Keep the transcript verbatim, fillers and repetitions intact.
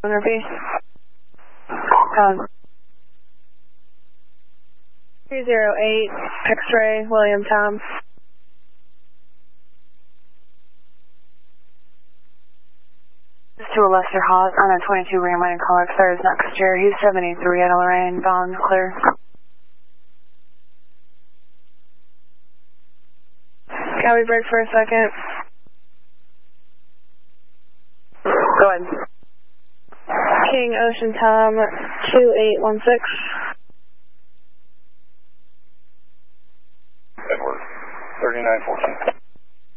Repeat. Um, three zero eight, X-ray, William Tom. This is to a Lester Haas on a twenty-two Ram White and Color, clear is not Costier. He's seventy-three at Lorraine, bound, clear. Can we break for a second? Go ahead. King Ocean Tom, two eight one six. Edward, thirty-nine fourteen.